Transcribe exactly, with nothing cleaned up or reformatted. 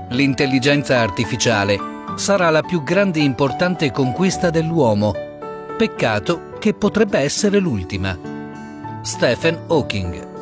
L'intelligenza artificiale sarà la più grande e importante conquista dell'uomo. Peccato che potrebbe essere l'ultima. Stephen Hawking.